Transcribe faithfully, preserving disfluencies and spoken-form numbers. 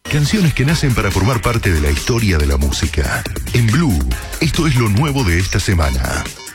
Canciones que nacen para formar parte de la historia de la música. En Blue, esto es lo nuevo de esta semana.